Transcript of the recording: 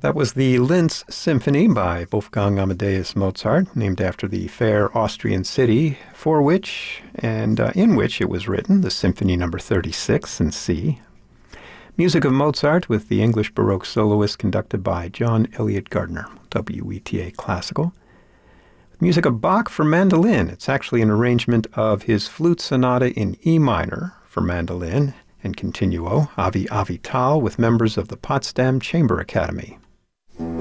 That was the Linz Symphony by Wolfgang Amadeus Mozart, named after the fair Austrian city for which and in which it was written, the Symphony No. 36 in C. Music of Mozart with the English Baroque soloist conducted by John Eliot Gardiner, WETA Classical. Music of Bach for mandolin. It's actually an arrangement of his flute sonata in E minor for mandolin and continuo, Avi Avital, with members of the Potsdam Chamber Academy.